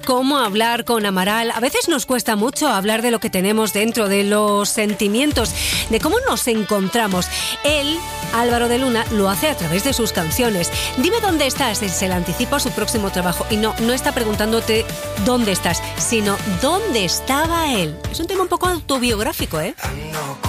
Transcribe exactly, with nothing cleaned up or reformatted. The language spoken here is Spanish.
cómo hablar con Amaral. A veces nos cuesta mucho hablar de lo que tenemos dentro, de los sentimientos, de cómo nos encontramos. Él, Álvaro de Luna, lo hace a través de sus canciones. Dime dónde estás, se le anticipa a su próximo trabajo. Y no, no está preguntándote dónde estás, sino dónde estaba él. Es un tema un poco autobiográfico, ¿eh?